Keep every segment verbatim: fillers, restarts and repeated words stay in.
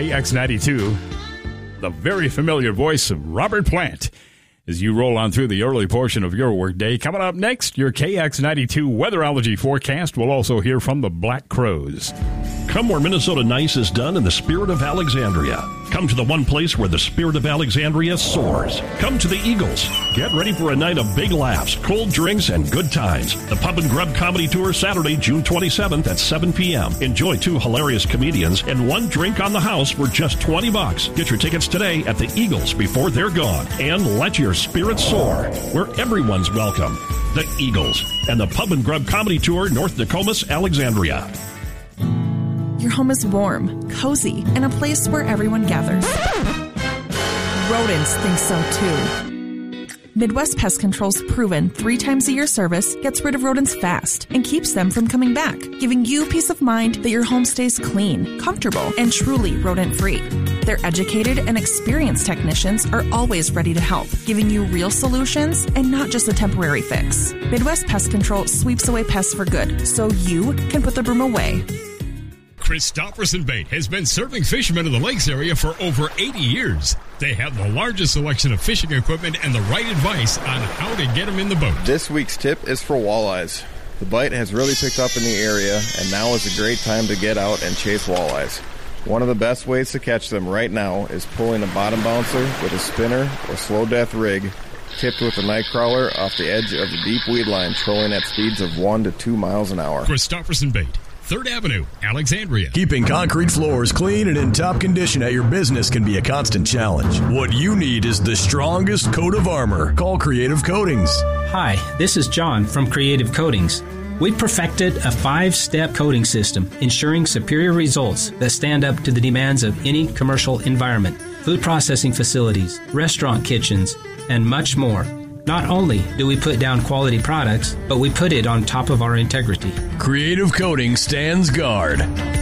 K X ninety-two. The very familiar voice of Robert Plant as you roll on through the early portion of your workday. Coming up next, your K X ninety-two weatherology forecast. We'll also hear from the Black Crows. Come where Minnesota nice is done in the spirit of Alexandria. Come to the one place where the spirit of Alexandria soars. Come to the Eagles. Get ready for a night of big laughs, cold drinks, and good times. The Pub and Grub Comedy Tour, Saturday, June twenty-seventh at seven p.m. Enjoy two hilarious comedians and one drink on the house for just twenty bucks. Get your tickets today at the Eagles before they're gone. And let your spirit soar, where everyone's welcome. The Eagles and the Pub and Grub Comedy Tour, North Nokomis, Alexandria. Your home is warm, cozy, and a place where everyone gathers. Rodents think so too. Midwest Pest Control's proven three times a year service gets rid of rodents fast and keeps them from coming back, giving you peace of mind that your home stays clean, comfortable, and truly rodent-free. Their educated and experienced technicians are always ready to help, giving you real solutions and not just a temporary fix. Midwest Pest Control sweeps away pests for good, so you can put the broom away. Christopherson Bait has been serving fishermen in the lakes area for over eighty years. They have the largest selection of fishing equipment and the right advice on how to get them in the boat. This week's tip is for walleyes. The bite has really picked up in the area, and now is a great time to get out and chase walleyes. One of the best ways to catch them right now is pulling a bottom bouncer with a spinner or slow death rig, tipped with a night crawler off the edge of the deep weed line, trolling at speeds of one to two miles an hour. Christopherson Bait, third Avenue, Alexandria. Keeping concrete floors clean and in top condition at your business can be a constant challenge. What you need is the strongest coat of armor. Call Creative Coatings. Hi, this is John from Creative Coatings. We perfected a five-step coating system, ensuring superior results that stand up to the demands of any commercial environment, food processing facilities, restaurant kitchens, and much more. Not only do we put down quality products, but we put it on top of our integrity. Creative Coating stands guard.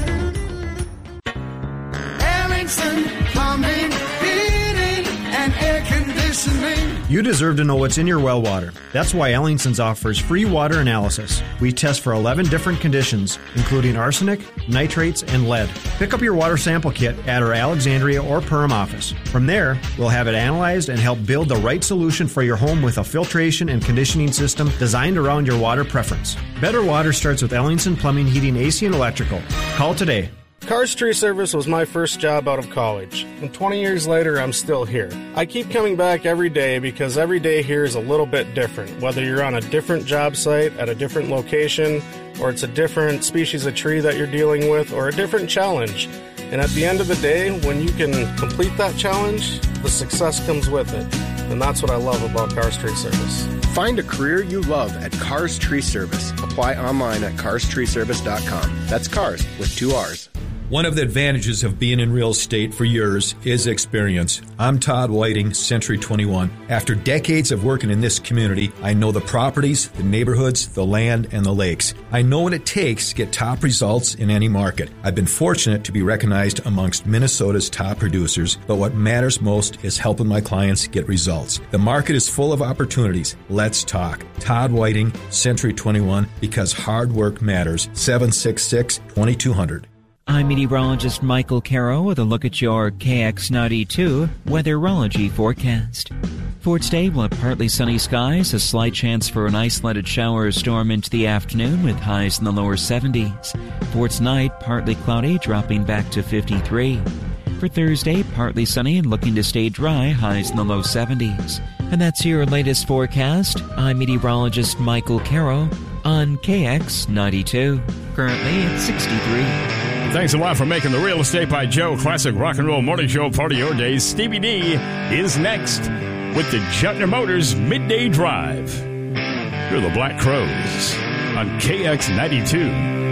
Ellingson Plumbing, Heating, and Air Conditioning. You deserve to know what's in your well water. That's why Ellingson's offers free water analysis. We test for eleven different conditions, including arsenic, nitrates, and lead. Pick up your water sample kit at our Alexandria or Perham office. From there, we'll have it analyzed and help build the right solution for your home with a filtration and conditioning system designed around your water preference. Better water starts with Ellingson Plumbing, Heating, A C, and Electrical. Call today. Cars Tree Service was my first job out of college, and twenty years later, I'm still here. I keep coming back every day because every day here is a little bit different, whether you're on a different job site at a different location, or it's a different species of tree that you're dealing with, or a different challenge. And at the end of the day, when you can complete that challenge, the success comes with it. And that's what I love about Cars Tree Service. Find a career you love at Cars Tree Service. Apply online at cars tree service dot com. That's cars with two R's. One of the advantages of being in real estate for years is experience. I'm Todd Whiting, Century twenty-one. After decades of working in this community, I know the properties, the neighborhoods, the land, and the lakes. I know what it takes to get top results in any market. I've been fortunate to be recognized amongst Minnesota's top producers, but what matters most is helping my clients get results. The market is full of opportunities. Let's talk. Todd Whiting, Century twenty-one, because hard work matters. seven six six, two two zero zero. I'm meteorologist Michael Caro with a look at your K X ninety-two weatherology forecast. For today, we'll have partly sunny skies, a slight chance for an isolated shower or storm into the afternoon with highs in the lower seventies. For tonight, partly cloudy, dropping back to fifty-three. For Thursday, partly sunny and looking to stay dry, highs in the low seventies. And that's your latest forecast. I'm meteorologist Michael Caro on K X ninety-two. Currently at sixty-three. Thanks a lot for making the Real Estate by Joe Classic Rock and Roll Morning Show part of your day. Stevie D is next with the Jutner Motors Midday Drive. You're the Black Crows on K X ninety-two.